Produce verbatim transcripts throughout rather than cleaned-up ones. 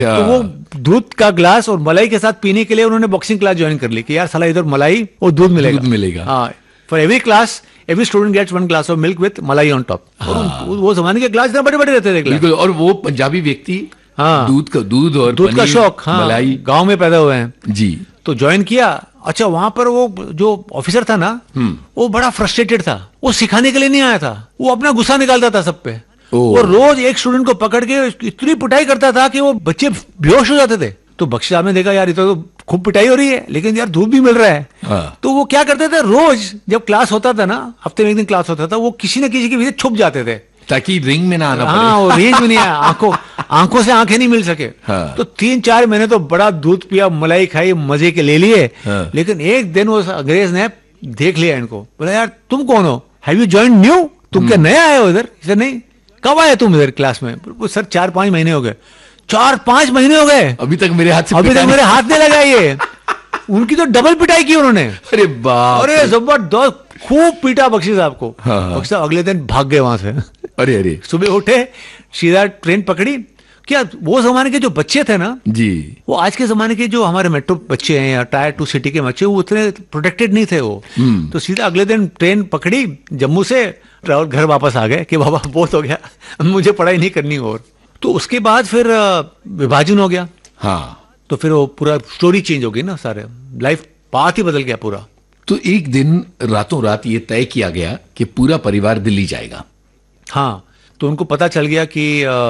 तो वो दूध का ग्लास और मलाई के साथ पीने के लिए उन्होंने बॉक्सिंग क्लास ज्वाइन कर ली कि यार साला इधर मलाई और दूध मिलेगा, दूध मिलेगा। हाँ, for every class every student gets one glass of milk with मलाई ऑन टॉप। और वो जमाने के ग्लास इतना बड़े बड़े रहते थे। बिल्कुल, और वो पंजाबी व्यक्ति हाँ, दूध का दूध और दूध का शौक, हाँ, मलाई, गांव में पैदा हुए हैं जी। तो ज्वाइन किया। अच्छा, वहां पर वो जो ऑफिसर था ना, वो बड़ा फ्रस्ट्रेटेड था, वो सिखाने के लिए नहीं आया था, वो अपना गुस्सा निकालता था सब पे। वो रोज एक स्टूडेंट को पकड़ के इतनी पिटाई करता था कि वो बच्चे बेहोश हो जाते थे। तो बख्शी साहब ने देखा यार ये तो खूब पिटाई हो रही है, लेकिन यार दूध भी मिल रहा है। हाँ। तो वो क्या करते थे, रोज जब क्लास होता था ना, हफ्ते में एक दिन क्लास होता था, वो किसी न किसी के पीछे छुप जाते थे ताकि रिंग में ना आना पड़े। हाँ, वो रेंज में नहीं आया, आंखों आंखों से आंखें नहीं मिल सके। हाँ। तो तीन चार महीने तो बड़ा दूध पिया, मलाई खाई, मजे के ले लिए। हाँ। लेकिन एक दिन उस अंग्रेज ने देख लिया इनको, बोला यार तुम कौन हो, हैव यू जॉइंड न्यू, तुम क्या नया आए हो इधर? इसे नहीं, कब आए तुम इधर क्लास में? सर चार पांच महीने हो गए। चार पांच महीने हो गए, अभी तक मेरे हाथ से अभी तक मेरे हाथ नहीं लगा ये। उनकी तो डबल पिटाई की उन्होंने। अरे बाप, अरे जबरदस्त, खूब पीटा बख्शी साहब को। हाँ। बख्शी साहब अगले दिन भाग गए वहां से। अरे अरे, सुबह उठे, सीधा ट्रेन पकड़ी। क्या वो जमाने के जो बच्चे थे ना जी, वो आज के जमाने के जो हमारे मेट्रो बच्चे हैं या टायर टू सिटी के बच्चे, वो उतने प्रोटेक्टेड नहीं थे वो। तो सीधा अगले दिन ट्रेन पकड़ी जम्मू से, और घर वापस आ गए कि बाबा बहुत हो गया, मुझे पढ़ाई नहीं करनी और। तो उसके बाद फिर विभाजन हो गया। हाँ, तो फिर वो पूरा स्टोरी चेंज हो गई ना, सारे लाइफ पाथ ही बदल गया पूरा। तो एक दिन रातों रात ये तय किया गया कि पूरा परिवार दिल्ली जाएगा। हाँ, तो उनको पता चल गया कि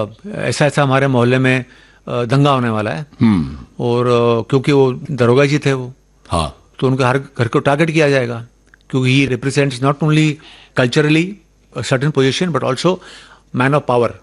ऐसा ऐसा हमारे मोहल्ले में दंगा होने वाला है। और क्योंकि वो दरोगा जी थे वो, हाँ, तो उनके हर घर को टारगेट किया जाएगा, क्योंकि ही represents not only culturally certain position but also man of power,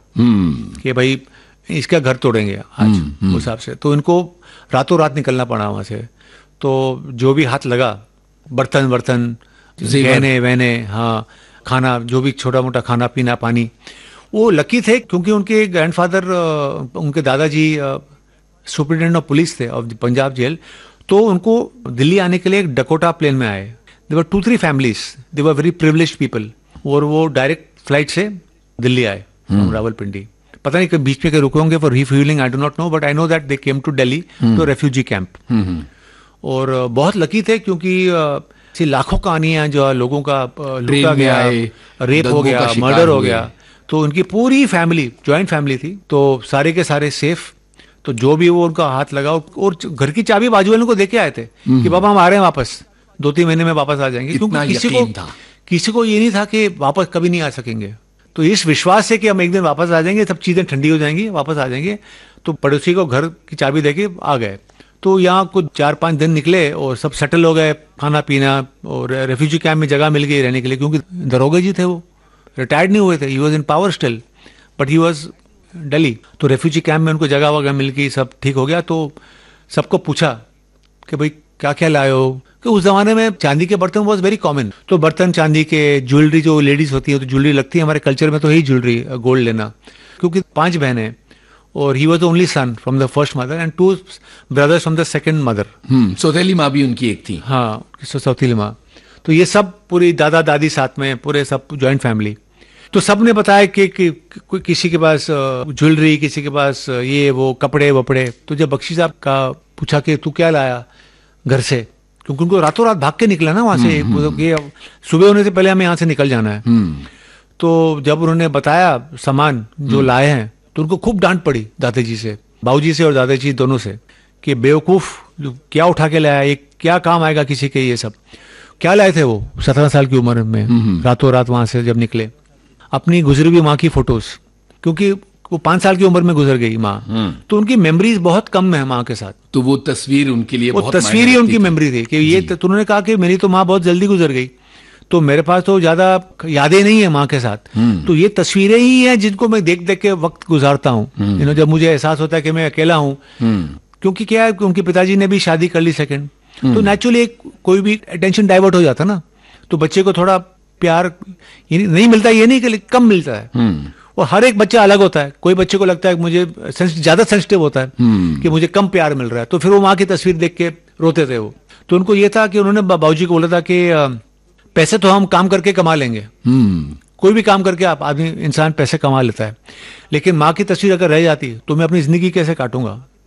कि भाई इसका घर तोड़ेंगे आज उस हिसाब से। तो इनको रातों रात निकलना पड़ा वहां से। तो जो भी हाथ लगा, बर्तन बर्तन गहने वहने, हाँ, खाना, जो भी छोटा मोटा खाना पीना पानी, वो लकी थे क्योंकि उनके ग्रैंडफादर, उनके दादाजी सुपरिटेंडेंट ऑफ पुलिस थे ऑफ पंजाब जेल। तो उनको दिल्ली आने के लिए एक डकोटा प्लेन में आए। दे वर to three families, they were very privileged people, और वो डायरेक्ट फ्लाइट से दिल्ली आए फ्रॉम रावलपिंडी। पता नहीं कि बीच में के रुके होंगे for refuelling, I do not know, but I know that they came to Delhi to refugee camp. और बहुत लकी थे क्योंकि लाखों कहानियां जो लोगों का लूटा गया, रेप हो गया, मर्डर हो गया। तो उनकी पूरी फैमिली, जॉइंट फैमिली थी, तो सारे के सारे सेफ। तो जो भी वो उनका हाथ लगा, और घर की चाबी बाजू वालों को देके आए थे कि बाबा हम आ रहे हैं वापस, दो तीन महीने में वापस आ जाएंगे, क्योंकि किसी को था। किसी को ये नहीं था कि वापस कभी नहीं आ सकेंगे। तो इस विश्वास से कि हम एक दिन वापस आ जाएंगे, सब चीजें ठंडी हो जाएंगी, वापस आ जाएंगे, तो पड़ोसी को घर की चाबी देके आ गए। तो यहाँ कुछ चार पांच दिन निकले और सब सेटल हो गए, खाना पीना, और रेफ्यूजी कैंप में जगह मिल गई रहने के लिए, क्योंकि दरोगा जी थे वो, रिटायर्ड नहीं हुए थे, he was in power still but he was Delhi. तो रेफ्यूजी कैंप में उनको जगह वगैरह मिल गई, सब ठीक हो गया। तो सबको पूछा कि भाई क्या क्या लाए हो, कि उस जमाने में चांदी के बर्तन वॉज वेरी कॉमन। तो बर्तन चांदी के, ज्वेलरी, जो लेडीज होती है तो ज्वेलरी लगती है, हमारे कल्चर में तो यही ज्वेलरी, गोल्ड लेना, क्योंकि पांच बहनें, और he was only sun from the first mother and two brothers from the second mother. सौतेली माँ भी उनकी एक थी। हाँ, सौतेली माँ। तो ये सब पूरी दादा दादी साथ में, पूरे सब जॉइंट फैमिली। तो सब ने बताया कि, कि, कि किसी के पास ज्वेलरी, किसी के पास ये वो कपड़े वपड़े। तो जब बख्शी साहब का पूछा कि तू क्या लाया घर से, क्योंकि उनको रातों रात भाग के निकला ना वहां से, ये सुबह होने से पहले हमें यहाँ से निकल जाना है। तो जब उन्होंने बताया सामान जो लाए हैं, तो उनको खूब डांट पड़ी दादाजी से, बाबूजी से और दादाजी दोनों से, कि बेवकूफ क्या उठा के लाया, ये क्या काम आएगा किसी के, ये सब क्या लाए थे वो सत्रह साल की उम्र में, रातों रात वहां से जब निकले। अपनी गुजरी हुई माँ की फोटोज, क्योंकि वो पांच साल की उम्र में गुजर गई माँ, तो उनकी मेमोरीज बहुत कम है माँ के साथ। तो वो तस्वीर उनके लिए, वो तस्वीर ही उनकी मेमोरी थी कि ये, तो उन्होंने कहा कि मेरी तो माँ बहुत जल्दी गुजर गई, तो मेरे पास तो ज्यादा यादें नहीं है माँ के साथ, तो ये तस्वीरें ही हैं जिनको मैं देख देख के वक्त गुजारता हूँ। यू नो, जब मुझे एहसास होता है कि मैं अकेला हूँ, क्योंकि क्या है, उनके पिताजी ने भी शादी कर ली सेकंड, तो नेचुरली कोई भी अटेंशन डाइवर्ट हो जाता ना, तो बच्चे को थोड़ा प्यार नहीं मिलता, ये नहीं कि कम मिलता है। और हर एक बच्चा अलग होता है, कोई बच्चे को लगता है कि मुझे ज्यादा सेंसिटिव होता है कि मुझे कम प्यार मिल रहा है, तो फिर वो माँ की तस्वीर देख के रोते थे वो। तो उनको ये था कि उन्होंने बाबूजी को बोला था कि पैसे तो हम काम करके कमा लेंगे, कोई भी काम करके आप आदमी इंसान पैसे कमा लेता है, लेकिन माँ की तस्वीर अगर रह जाती तो मैं अपनी जिंदगी कैसे काटूंगा।